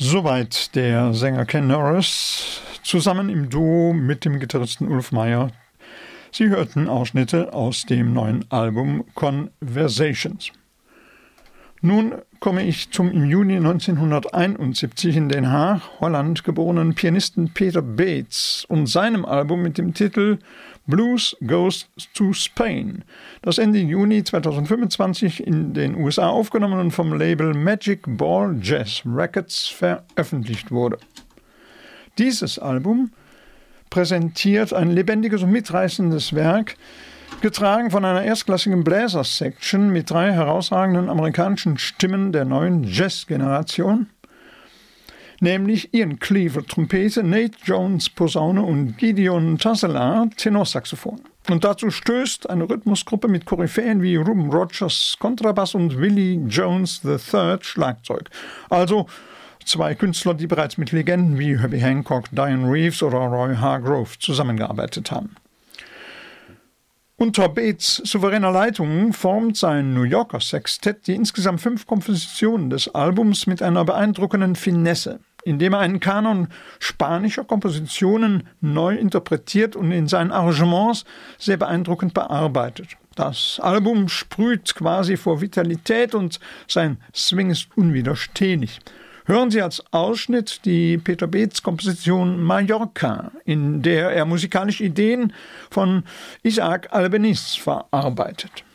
Soweit der Sänger Ken Norris, zusammen im Duo mit dem Gitarristen Ulf Meyer. Sie hörten Ausschnitte aus dem neuen Album Conversations. Nun komme ich zum im Juni 1971 in Den Haag, Holland, geborenen Pianisten Peter Beets und seinem Album mit dem Titel Blues Goes to Spain, das Ende Juni 2025 in den USA aufgenommen und vom Label Magic Ball Jazz Records veröffentlicht wurde. Dieses Album präsentiert ein lebendiges und mitreißendes Werk, getragen von einer erstklassigen Bläser-Section mit 3 herausragenden amerikanischen Stimmen der neuen Jazz-Generation, nämlich Ian Cleaver Trompete, Nate Jones Posaune und Gideon Tasselar Tenorsaxophon. Und dazu stößt eine Rhythmusgruppe mit Koryphäen wie Ruben Rogers Kontrabass und Willie Jones III Schlagzeug. Also 2 Künstler, die bereits mit Legenden wie Herbie Hancock, Diane Reeves oder Roy Hargrove zusammengearbeitet haben. Unter Beets souveräner Leitung formt sein New Yorker Sextett die insgesamt 5 Kompositionen des Albums mit einer beeindruckenden Finesse, indem er einen Kanon spanischer Kompositionen neu interpretiert und in seinen Arrangements sehr beeindruckend bearbeitet. Das Album sprüht quasi vor Vitalität und sein Swing ist unwiderstehlich. Hören Sie als Ausschnitt die Peter Beets Komposition Mallorca, in der er musikalische Ideen von Isaac Albeniz verarbeitet.